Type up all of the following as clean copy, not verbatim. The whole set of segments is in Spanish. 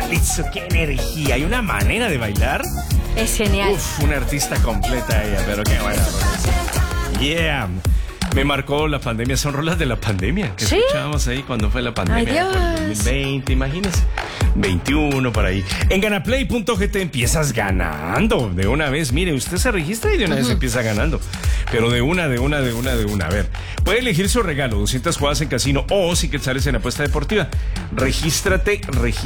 Eso, qué energía. Hay una manera de bailar. Es genial. Una artista completa ella, pero qué buena. Yeah. Me marcó la pandemia, son rolas de la pandemia que escuchábamos ahí cuando fue la pandemia. Ay, Dios. 2020, imagínense. 21 por ahí. En ganaplay.gt empiezas ganando de una vez. Mire, usted se registra y de una vez empieza ganando. Pero de una. A ver, puede elegir su regalo, 200 jugadas en casino o si quetzales en apuesta deportiva. Regístrate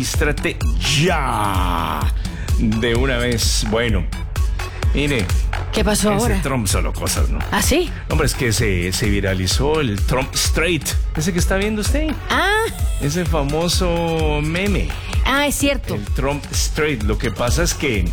ya. De una vez. Bueno, mire. ¿Qué pasó ahora? Trump solo cosas, ¿no? ¿Ah, sí? Hombre, es que se viralizó el Trump Straight. Ese que está viendo usted. Ah. Ese famoso meme. Ah, es cierto. El Trump Straight. Lo que pasa es que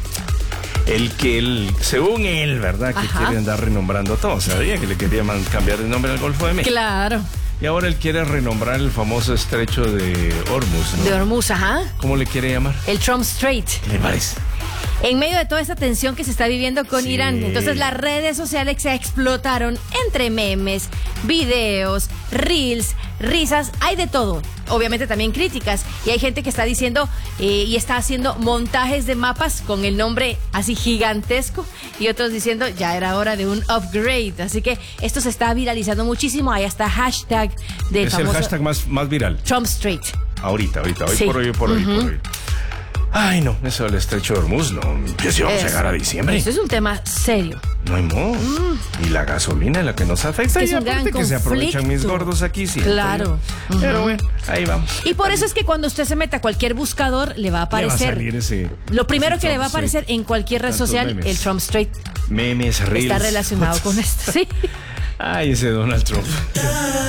según él, ¿verdad? Que quiere andar renombrando todo. Sabía que le quería cambiar el nombre al Golfo de México. Claro. Y ahora él quiere renombrar el famoso estrecho de Hormuz, ¿no? De Hormuz, ajá. ¿Cómo le quiere llamar? El Trump Strait. ¿Qué le parece? En medio de toda esta tensión que se está viviendo con Irán, entonces las redes sociales se explotaron entre memes, videos, reels, risas, hay de todo. Obviamente también críticas. Y hay gente que está diciendo y está haciendo montajes de mapas con el nombre así gigantesco. Y otros diciendo ya era hora de un upgrade. Así que esto se está viralizando muchísimo. Hay hasta hashtag del es famoso el hashtag más viral. Trump Strait. Ahorita, hoy por hoy. Ay, no, eso del estrecho de Hormuz, no. Ya si vamos a llegar a diciembre. Eso es un tema serio. No hay modo. Y la gasolina, la que nos afecta. Es y un gran aparte que se aprovechan mis gordos aquí, sí. Claro. Pero bueno, ahí vamos. Y por eso es que cuando usted se meta a cualquier buscador, le va a aparecer. Lo primero que le va a aparecer en cualquier red social, el Trump Strait. Memes, reels. Está relacionado con esto, sí. Ay, ese Donald Trump.